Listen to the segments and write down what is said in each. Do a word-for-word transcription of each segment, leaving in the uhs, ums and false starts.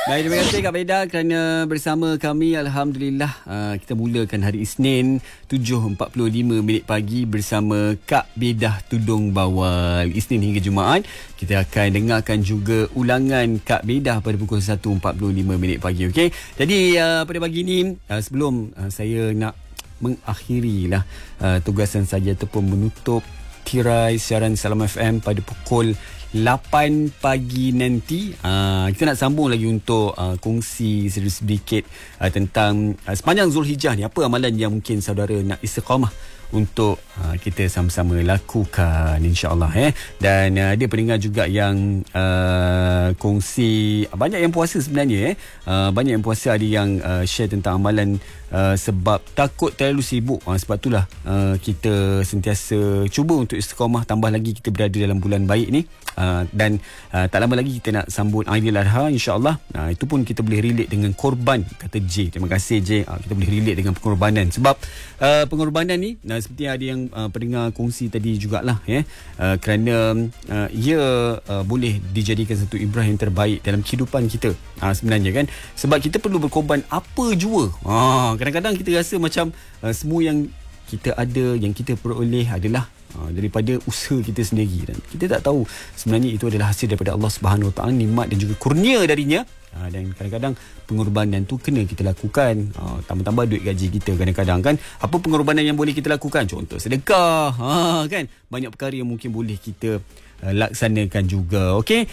Baik, terima kasih Kak Beda kerana bersama kami. Alhamdulillah, uh, kita mulakan hari Isnin tujuh empat puluh lima minit pagi bersama Kak Bedah Tudung Bawal. Isnin hingga Jumaat kita akan dengarkan juga ulangan Kak Bedah pada pukul satu empat puluh lima minit pagi. Okey. Jadi uh, pada pagi ini uh, sebelum uh, saya nak mengakhirilah uh, tugasan saja ataupun menutup tirai siaran Salam F M pada pukul lapan pagi nanti, uh, kita nak sambung lagi untuk uh, kongsi sedikit uh, tentang uh, sepanjang Zulhijjah ni, apa amalan yang mungkin saudara nak istiqamah untuk uh, kita sama-sama lakukan, insya-Allah eh. Dan uh, ada pendengar juga yang uh, kongsi, banyak yang puasa sebenarnya eh. Uh, banyak yang puasa, ada yang uh, share tentang amalan uh, sebab takut terlalu sibuk. Uh, sebab itulah uh, kita sentiasa cuba untuk istiqamah, tambah lagi kita berada dalam bulan baik ni. Uh, dan uh, tak lama lagi kita nak sambut Aidiladha, insya-Allah. Uh, itu pun kita boleh relate dengan korban, kata J. Terima kasih J. Uh, kita boleh relate dengan pengorbanan sebab uh, pengorbanan ni uh, seperti ada yang uh, pendengar kongsi tadi jugalah ya, uh, kerana uh, ia uh, boleh dijadikan satu ibrah yang terbaik dalam kehidupan kita uh, sebenarnya kan, sebab kita perlu berkorban apa jua. Uh, kadang-kadang kita rasa macam uh, semua yang kita ada, yang kita peroleh adalah uh, daripada usaha kita sendiri, dan kita tak tahu sebenarnya itu adalah hasil daripada Allah Subhanahu Wa Taala, nikmat dan juga kurnia darinya. Ha, dan kadang-kadang pengorbanan tu kena kita lakukan, ha, tambah-tambah duit gaji kita kadang-kadang kan. Apa pengorbanan yang boleh kita lakukan? Contoh sedekah, ha, kan. Banyak perkara yang mungkin boleh kita uh, laksanakan juga. Okey,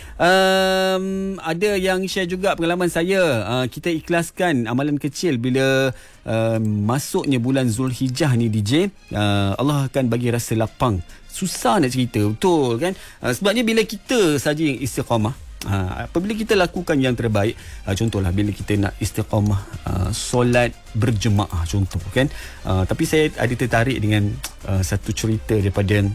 um, ada yang share juga pengalaman saya, uh, kita ikhlaskan amalan kecil bila uh, masuknya bulan Zulhijjah ni D J, uh, Allah akan bagi rasa lapang. Susah nak cerita, betul kan. Uh, sebabnya bila kita saja yang istiqamah, Ha, apabila kita lakukan yang terbaik, ha, contohlah bila kita nak istiqamah uh, solat berjemaah contoh kan, uh, tapi saya ada tertarik dengan uh, satu cerita daripada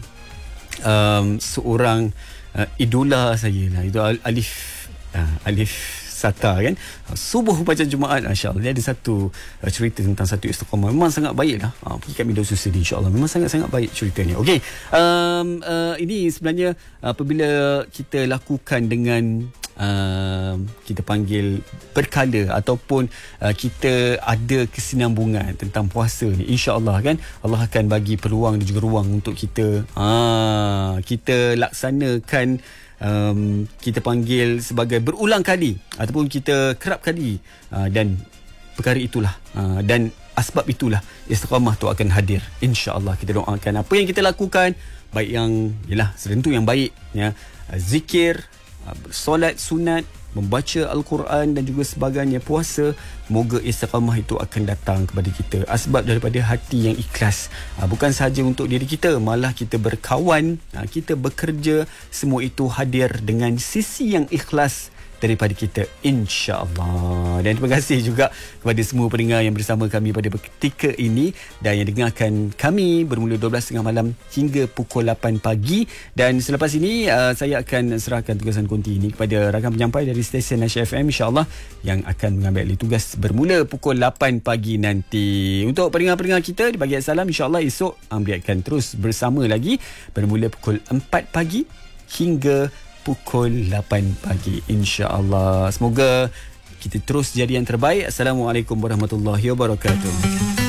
um, seorang uh, idola saya lah, itu Alif uh, Alif Sata kan, subuh baca Jumaat, masya-Allah. Dia ada satu uh, cerita tentang satu istiqamah, memang sangat baiklah. Ha, pergi kat media sosial, insya-Allah memang sangat-sangat baik ceritanya. Okey, um, uh, ini sebenarnya apabila kita lakukan dengan uh, kita panggil berkala ataupun uh, kita ada kesinambungan tentang puasa ni, insya-Allah kan, Allah akan bagi peluang dan juga ruang untuk kita uh, kita laksanakan, Um, kita panggil sebagai berulang kali ataupun kita kerap kali, uh, dan perkara itulah uh, dan asbab itulah istiqamah tu akan hadir, insya-Allah. Kita doakan apa yang kita lakukan, baik yang yalah serentu yang baik ya, uh, zikir, uh, solat sunat, membaca Al-Quran dan juga sebagainya, puasa, moga istiqamah itu akan datang kepada kita asbab daripada hati yang ikhlas. Ha, bukan sahaja untuk diri kita, malah kita berkawan, ha, kita bekerja, semua itu hadir dengan sisi yang ikhlas daripada kita, insya-Allah. Dan terima kasih juga kepada semua pendengar yang bersama kami pada ketika ini dan yang dengarkan kami bermula dua belas tiga puluh malam hingga pukul lapan pagi. Dan selepas ini uh, saya akan serahkan tugasan konti ini kepada rakan penyampai dari stesen Nasya F M, insya-Allah, yang akan mengambil alih tugas bermula pukul lapan pagi nanti. Untuk pendengar-pendengar kita di bahagian salam, insya-Allah esok Amri akan terus bersama lagi bermula pukul empat pagi hingga pukul lapan pagi, insya-Allah. Semoga kita terus jadi yang terbaik. Assalamualaikum warahmatullahi wabarakatuh.